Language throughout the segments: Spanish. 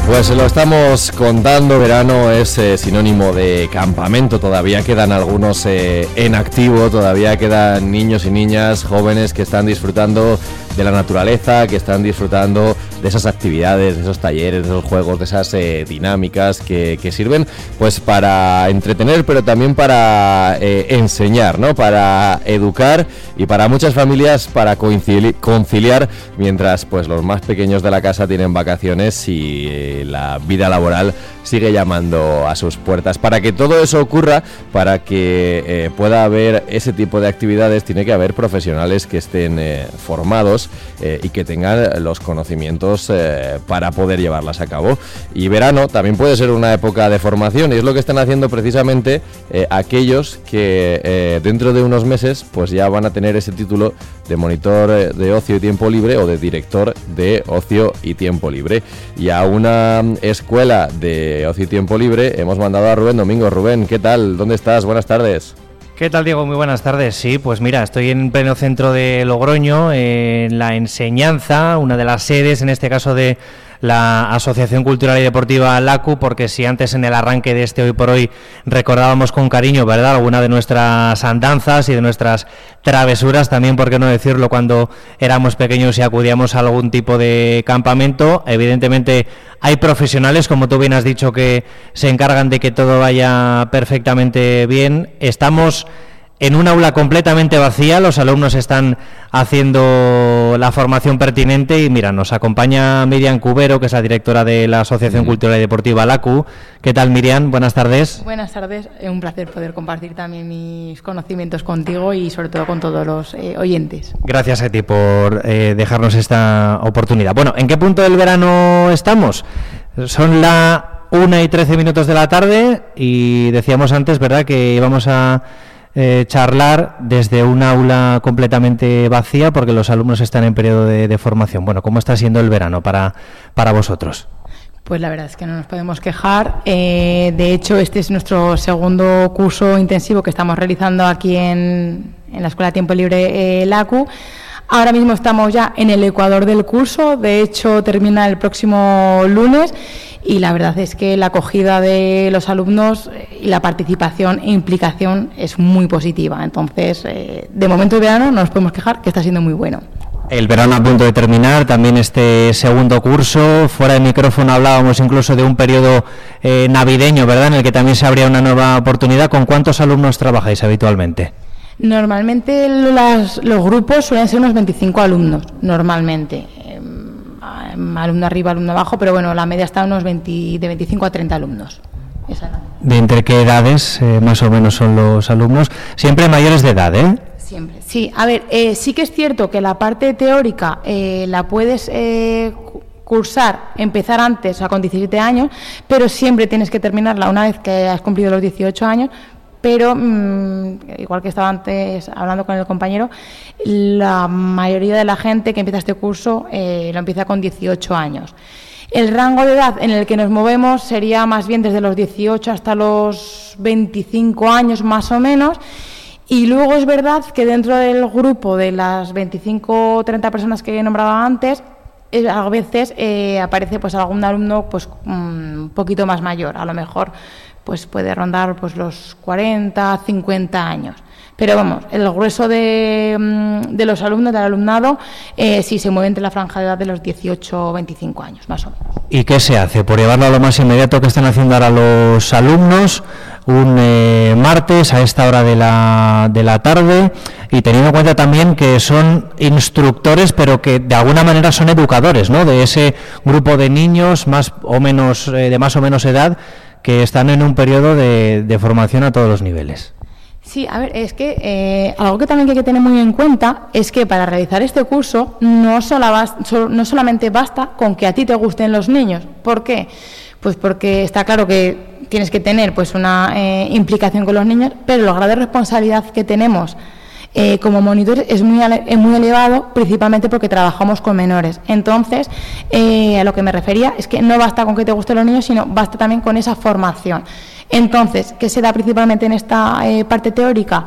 Pues lo estamos contando, verano es sinónimo de campamento, todavía quedan algunos en activo, todavía quedan niños y niñas jóvenes que están disfrutando de la naturaleza, que están disfrutando de esas actividades, de esos talleres, de esos juegos, de esas dinámicas que sirven pues para entretener, pero también para enseñar, ¿no? Para educar y para muchas familias para conciliar mientras pues los más pequeños de la casa tienen vacaciones y la vida laboral sigue llamando a sus puertas. Para que todo eso ocurra, para que pueda haber ese tipo de actividades, tiene que haber profesionales que estén formados y que tengan los conocimientos para poder llevarlas a cabo. Y verano también puede ser una época de formación, y es lo que están haciendo precisamente aquellos que dentro de unos meses pues ya van a tener ese título de monitor de ocio y tiempo libre o de director de ocio y tiempo libre. Y a una escuela de ocio y tiempo libre hemos mandado a Rubén Domingo. Rubén, ¿qué tal? ¿Dónde estás? Buenas tardes. ¿Qué tal, Diego? Muy buenas tardes. Sí, pues mira, estoy en pleno centro de Logroño, en la enseñanza, una de las sedes, en este caso de la Asociación Cultural y Deportiva LACU, porque si antes en el arranque de este Hoy por Hoy recordábamos con cariño, ¿verdad?, alguna de nuestras andanzas y de nuestras travesuras, también, por qué no decirlo, cuando éramos pequeños y acudíamos a algún tipo de campamento. Evidentemente hay profesionales, como tú bien has dicho, que se encargan de que todo vaya perfectamente bien. Estamos en un aula completamente vacía, los alumnos están haciendo la formación pertinente y mira, nos acompaña Miriam Cubero, que es la directora de la Asociación Cultural y Deportiva LACU. ¿Qué tal, Miriam? Buenas tardes. Buenas tardes, es un placer poder compartir también mis conocimientos contigo y sobre todo con todos los oyentes. Gracias a ti por dejarnos esta oportunidad. Bueno, ¿en qué punto del verano estamos? Son la 1:13 de la tarde y decíamos antes, ¿verdad?, que íbamos a charlar desde un aula completamente vacía porque los alumnos están en periodo de formación. Bueno, ¿cómo está siendo el verano para vosotros? Pues la verdad es que no nos podemos quejar. De hecho, este es nuestro segundo curso intensivo que estamos realizando aquí en la Escuela de Tiempo Libre LACU. Ahora mismo estamos ya en el ecuador del curso, de hecho termina el próximo lunes y la verdad es que la acogida de los alumnos y la participación e implicación es muy positiva. Entonces, de momento de verano no nos podemos quejar, que está siendo muy bueno. El verano a punto de terminar, también este segundo curso. Fuera de micrófono hablábamos incluso de un periodo navideño, ¿verdad?, en el que también se abría una nueva oportunidad. ¿Con cuántos alumnos trabajáis habitualmente? Normalmente los grupos suelen ser unos 25 alumnos, normalmente. Alumno arriba, alumno abajo, pero bueno, la media está unos de 25 a 30 alumnos. Esa. ¿De entre qué edades más o menos son los alumnos? Siempre mayores de edad, ¿eh? Siempre, sí. A ver, sí que es cierto que la parte teórica la puedes cursar, empezar antes, o sea, con 17 años, pero siempre tienes que terminarla una vez que has cumplido los 18 años. Pero, igual que estaba antes hablando con el compañero, la mayoría de la gente que empieza este curso lo empieza con 18 años. El rango de edad en el que nos movemos sería más bien desde los 18 hasta los 25 años más o menos. Y luego es verdad que dentro del grupo de las 25 o 30 personas que nombraba antes, a veces aparece pues algún alumno pues un poquito más mayor, a lo mejor pues puede rondar pues los 40, 50 años. Pero vamos, el grueso de los alumnos, del alumnado, sí se mueve entre la franja de edad de los 18 o 25 años, más o menos. ¿Y qué se hace? Por llevarlo a lo más inmediato, que están haciendo ahora los alumnos un martes a esta hora de la tarde, y teniendo en cuenta también que son instructores, pero que de alguna manera son educadores, ¿no?, de ese grupo de niños más o menos de más o menos edad que están en un periodo de formación a todos los niveles. Sí, a ver, es que algo que también hay que tener muy en cuenta es que para realizar este curso no solamente basta con que a ti te gusten los niños. ¿Por qué? Pues porque está claro que tienes que tener pues una implicación con los niños, pero el grado de responsabilidad que tenemos como monitores es muy elevado, principalmente porque trabajamos con menores. Entonces, a lo que me refería es que no basta con que te gusten los niños, sino basta también con esa formación. Entonces, ¿qué se da principalmente en esta parte teórica?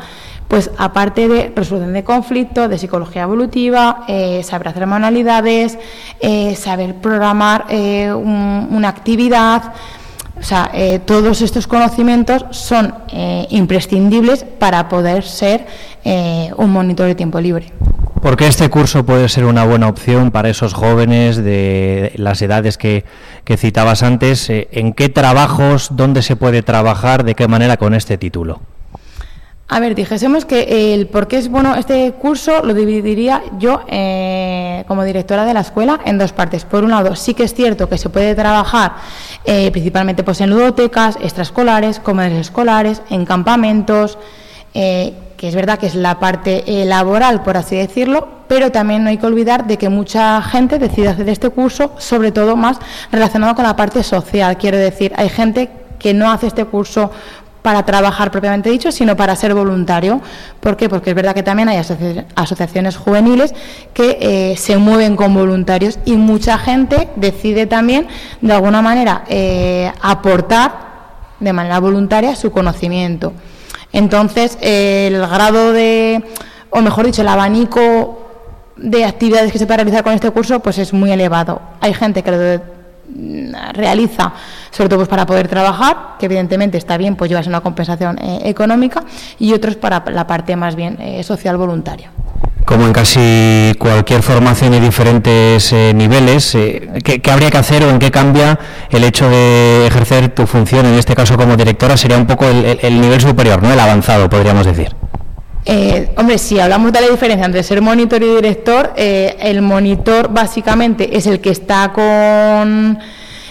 pues aparte de resolución de conflictos, de psicología evolutiva, saber hacer manualidades, saber programar una actividad. O sea, todos estos conocimientos son imprescindibles para poder ser un monitor de tiempo libre. ¿Por qué este curso puede ser una buena opción para esos jóvenes de las edades que citabas antes? ¿En qué trabajos, dónde se puede trabajar, de qué manera con este título? A ver, dijésemos que el por qué es bueno este curso lo dividiría yo como directora de la escuela en dos partes. Por un lado, sí que es cierto que se puede trabajar principalmente pues en ludotecas, extraescolares, comedores escolares, en campamentos, que es verdad que es la parte laboral, por así decirlo, pero también no hay que olvidar de que mucha gente decide hacer este curso, sobre todo más relacionado con la parte social. Quiero decir, hay gente que no hace este curso para trabajar propiamente dicho, sino para ser voluntario. ¿Por qué? Porque es verdad que también hay asociaciones juveniles que se mueven con voluntarios y mucha gente decide también, de alguna manera, aportar de manera voluntaria su conocimiento. Entonces, el grado o mejor dicho, el abanico de actividades que se puede realizar con este curso, pues es muy elevado. Hay gente que lo realiza sobre todo pues para poder trabajar, que evidentemente está bien pues llevarse una compensación económica, y otros para la parte más bien social voluntaria. Como en casi cualquier formación y diferentes niveles, ¿qué habría que hacer o en qué cambia el hecho de ejercer tu función, en este caso como directora? Sería un poco el nivel superior, ¿no? El avanzado, podríamos decir. Hombre, si hablamos de la diferencia entre ser monitor y director, el monitor básicamente es el que está con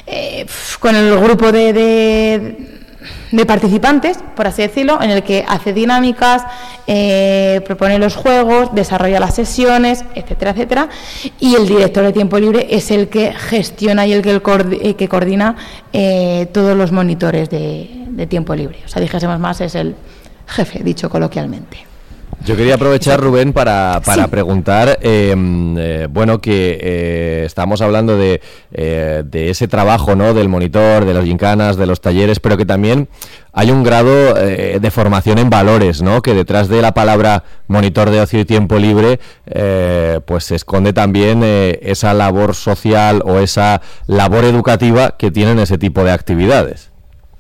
el grupo de participantes, por así decirlo, en el que hace dinámicas, propone los juegos, desarrolla las sesiones, etcétera, etcétera, y el director de tiempo libre es el que gestiona y el que coordina todos los monitores de tiempo libre. O sea, dijésemos más, es el jefe, dicho coloquialmente. Yo quería aprovechar, Rubén, para sí. preguntar, bueno, que estamos hablando de ese trabajo, ¿no?, del monitor, de las gincanas, de los talleres, pero que también hay un grado de formación en valores, ¿no?, que detrás de la palabra monitor de ocio y tiempo libre, pues se esconde también esa labor social o esa labor educativa que tienen ese tipo de actividades.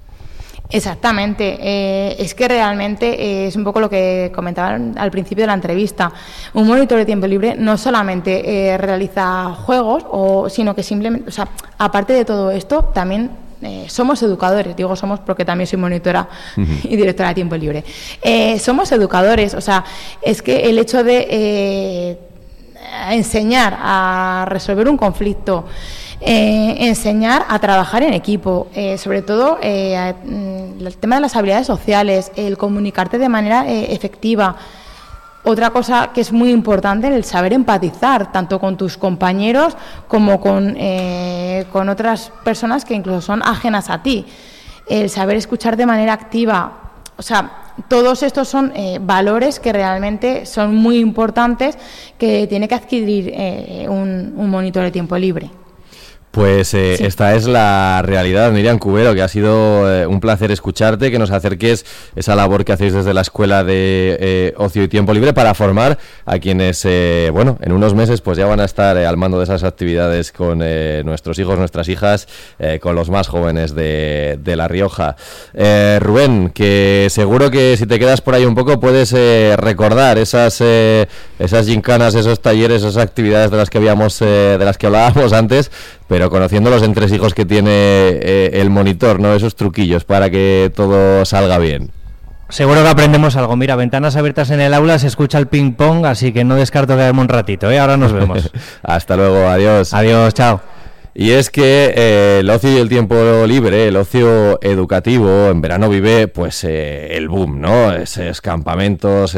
Exactamente, es que realmente es un poco lo que comentaban al principio de la entrevista. Un monitor de tiempo libre no solamente realiza juegos, sino que simplemente, o sea, aparte de todo esto, también somos educadores. Digo somos porque también soy monitora y directora de tiempo libre. Somos educadores, o sea, es que el hecho de enseñar a resolver un conflicto, enseñar a trabajar en equipo, sobre todo el tema de las habilidades sociales, el comunicarte de manera efectiva. Otra cosa que es muy importante, el saber empatizar tanto con tus compañeros como con otras personas que incluso son ajenas a ti, el saber escuchar de manera activa. O sea, todos estos son valores que realmente son muy importantes, que tiene que adquirir un monitor de tiempo libre. Pues Sí. esta es la realidad, Miriam Cubero, que ha sido un placer escucharte, que nos acerques esa labor que hacéis desde la Escuela de Ocio y Tiempo Libre para formar a quienes, bueno, en unos meses pues ya van a estar al mando de esas actividades con nuestros hijos, nuestras hijas, con los más jóvenes de La Rioja. Rubén, que seguro que si te quedas por ahí un poco puedes recordar esas gincanas, esos talleres, esas actividades de las que hablábamos antes, pero conociendo los entresijos que tiene el monitor, ¿no?, esos truquillos para que todo salga bien. Seguro que aprendemos algo. Mira, ventanas abiertas en el aula, se escucha el ping pong, así que no descarto quedarme un ratito, ¿eh? Ahora nos vemos. Hasta luego, adiós. Adiós, chao. Y es que el ocio y el tiempo libre, el ocio educativo, en verano vive pues el boom, ¿no? Esos campamentos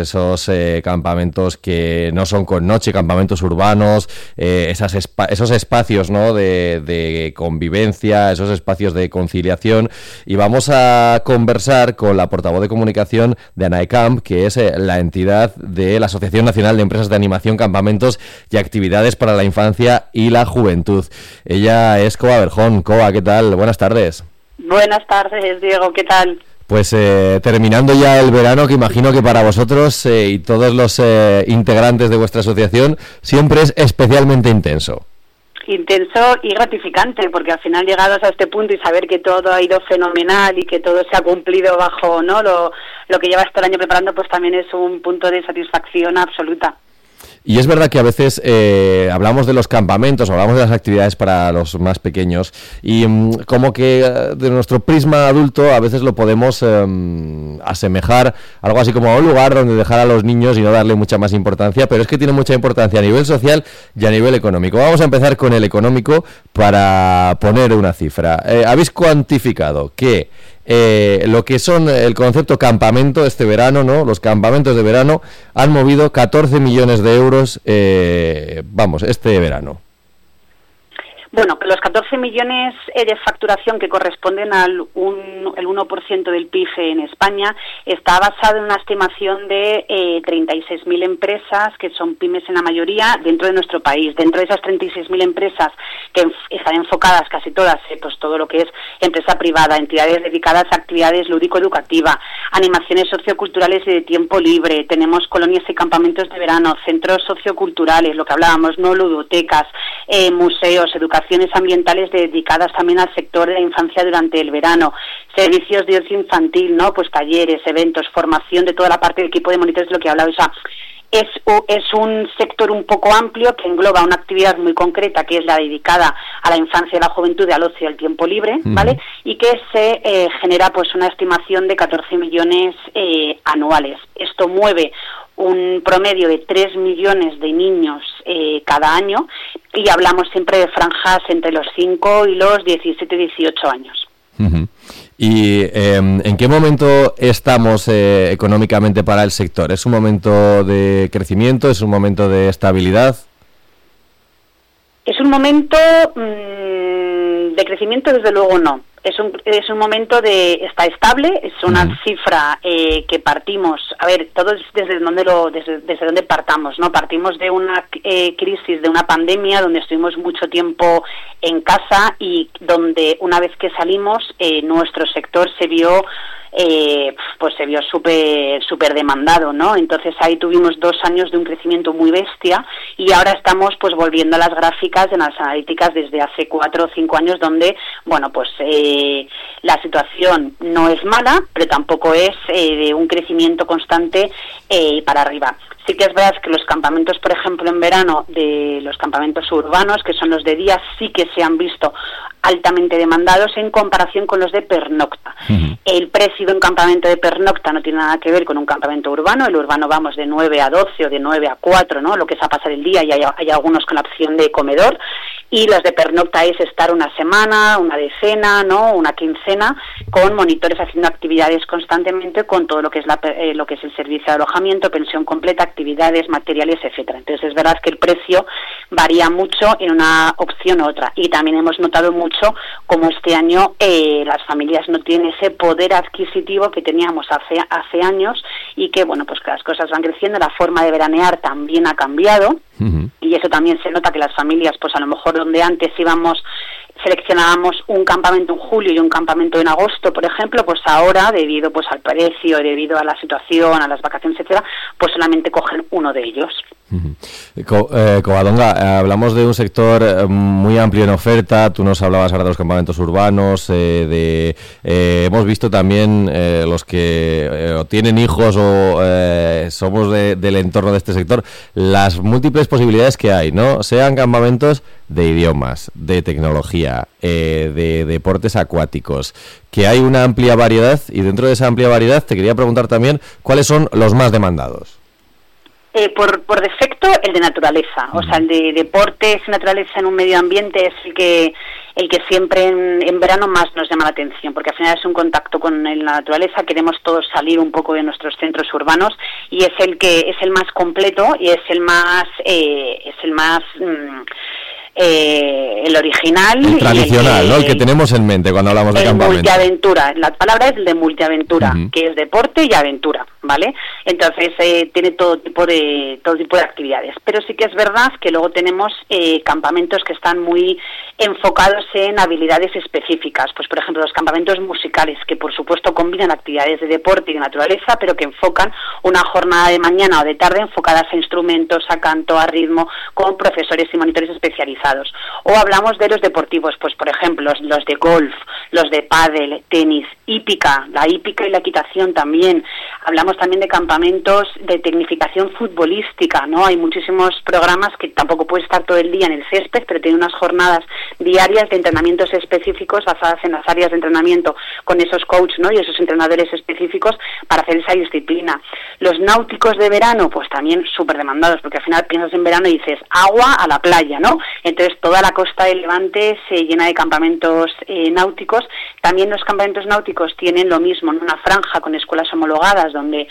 que no son con noche, campamentos urbanos, esos espacios, ¿no?, de convivencia, esos espacios de conciliación. Y vamos a conversar con la portavoz de comunicación de ANAECAMP, que es la entidad de la Asociación Nacional de Empresas de Animación, Campamentos y Actividades para la Infancia y la Juventud. Ella es Coa Berjón. Coa, ¿qué tal? Buenas tardes. Buenas tardes, Diego, ¿qué tal? Pues terminando ya el verano, que imagino que para vosotros y todos los integrantes de vuestra asociación siempre es especialmente intenso. Intenso y gratificante, porque al final llegados a este punto y saber que todo ha ido fenomenal y que todo se ha cumplido bajo, ¿no?, lo que llevas todo el año preparando, pues también es un punto de satisfacción absoluta. Y es verdad que a veces hablamos de los campamentos, hablamos de las actividades para los más pequeños y como que de nuestro prisma adulto a veces lo podemos asemejar algo así como a un lugar donde dejar a los niños y no darle mucha más importancia, pero es que tiene mucha importancia a nivel social y a nivel económico. Vamos a empezar con el económico para poner una cifra. Habéis cuantificado que lo que son el concepto campamento este verano, ¿no? Los campamentos de verano han movido 14 millones de euros, este verano. Bueno, los 14 millones de facturación que corresponden al el 1% del PIB en España está basado en una estimación de 36.000 empresas, que son pymes en la mayoría, dentro de nuestro país. Dentro de esas 36.000 empresas, que están enfocadas casi todas, pues todo lo que es empresa privada, entidades dedicadas a actividades lúdico-educativa, animaciones socioculturales y de tiempo libre, tenemos colonias y campamentos de verano, centros socioculturales, lo que hablábamos, no ludotecas, museos, educaciones ambientales dedicadas también al sector de la infancia durante el verano, servicios de ocio infantil, ¿no? Pues talleres, eventos, formación de toda la parte del equipo de monitores, de lo que hablaba. O sea, es un sector un poco amplio que engloba una actividad muy concreta, que es la dedicada a la infancia y la juventud, al ocio y al tiempo libre, ¿vale? Y que se genera pues una estimación de 14 millones anuales. Esto mueve un promedio de 3 millones de niños cada año, y hablamos siempre de franjas entre los 5 y los 17 y 18 años. Uh-huh. ¿Y en qué momento estamos económicamente para el sector? ¿Es un momento de crecimiento? ¿Es un momento de estabilidad? Es un momento de crecimiento, desde luego no. Es un momento está estable, es una cifra que partimos, a ver, todo es desde donde partamos, ¿no? Partimos de una crisis, de una pandemia donde estuvimos mucho tiempo en casa y donde una vez que salimos nuestro sector se vio súper demandado, ¿no? Entonces ahí tuvimos 2 años de un crecimiento muy bestia y ahora estamos pues volviendo a las gráficas, en las analíticas desde hace 4 o 5 años, donde, bueno, pues la situación no es mala, pero tampoco es de un crecimiento constante para arriba. Sí que es verdad que los campamentos, por ejemplo, en verano, de los campamentos urbanos, que son los de día, sí que se han visto altamente demandados en comparación con los de pernocta. Uh-huh. El precio de un campamento de pernocta no tiene nada que ver con un campamento urbano. El urbano vamos de 9 a 12 o de 9 a 4, ¿no? Lo que es a pasar el día, y hay algunos con la opción de comedor. Y los de pernocta es estar una semana, una decena, ¿no? Una quincena, con monitores haciendo actividades constantemente, con todo lo que es lo que es el servicio de alojamiento, pensión completa, actividades, materiales, etcétera. Entonces es verdad que el precio varía mucho en una opción u otra. Y también hemos notado mucho como este año las familias no tienen ese poder adquisitivo que teníamos hace años, y que, bueno, pues que las cosas van creciendo, la forma de veranear también ha cambiado. Uh-huh. Y eso también se nota, que las familias, pues a lo mejor donde antes seleccionábamos un campamento en julio y un campamento en agosto, por ejemplo, pues ahora, debido pues al precio, debido a la situación, a las vacaciones, etcétera, pues solamente cogen uno de ellos. Covadonga, hablamos de un sector muy amplio en oferta. Tú nos hablabas ahora de los campamentos urbanos, hemos visto también los que o tienen hijos o somos del entorno de este sector, las múltiples posibilidades que hay, ¿no? Sean campamentos de idiomas, de tecnología, de deportes acuáticos, que hay una amplia variedad, y dentro de esa amplia variedad te quería preguntar también cuáles son los más demandados. Por defecto, el de naturaleza. O sea, el de deportes y naturaleza en un medio ambiente es el que siempre en verano más nos llama la atención, porque al final es un contacto con la naturaleza. Queremos todos salir un poco de nuestros centros urbanos, y es el más completo, y es el original, el tradicional, ¿no? El que tenemos en mente cuando hablamos de campamento. Multiaventura, la palabra es el de multiaventura, uh-huh, que es deporte y aventura, ¿vale? Entonces tiene todo tipo de actividades, pero sí que es verdad que luego tenemos campamentos que están muy enfocados en habilidades específicas, pues por ejemplo los campamentos musicales, que por supuesto combinan actividades de deporte y de naturaleza, pero que enfocan una jornada de mañana o de tarde enfocadas a instrumentos, a canto, a ritmo, con profesores y monitores especializados. O hablamos de los deportivos, pues por ejemplo los de golf, los de pádel, tenis, hípica, la hípica y la equitación también. Hablamos también de campamentos de tecnificación futbolística, ¿no? Hay muchísimos programas que tampoco puedes estar todo el día en el césped, pero tienen unas jornadas diarias de entrenamientos específicos basadas en las áreas de entrenamiento con esos coaches, ¿no? Y esos entrenadores específicos para hacer esa disciplina. Los náuticos de verano, pues también súper demandados, porque al final piensas en verano y dices agua a la playa, ¿no? Entonces toda la costa del Levante se llena de campamentos náuticos. También los campamentos náuticos tienen lo mismo, ¿no? Una franja con escuelas homologadas donde